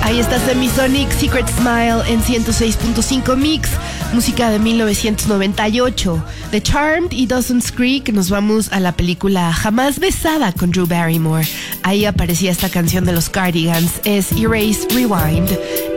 Ahí está Semisonic, Secret Smile en 106.5 Mix, música de 1998. The Charmed y Dawson's Creek. Nos vamos a la película Jamás Besada con Drew Barrymore. Ahí aparecía esta canción de los Cardigans, es Erase Rewind.